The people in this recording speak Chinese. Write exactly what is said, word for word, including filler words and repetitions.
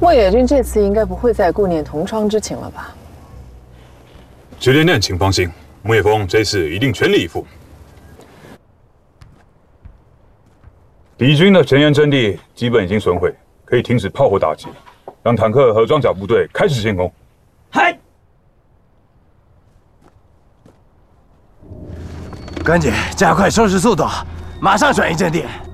莫野军这次应该不会再顾念同窗之情了吧？ 指点念，请放心，木野峰这次一定全力以赴。敌军的前沿阵地基本已经损毁，可以停止炮火打击，让坦克和装甲部队开始进攻。 嗨！赶紧加快收拾速度，马上转移阵地。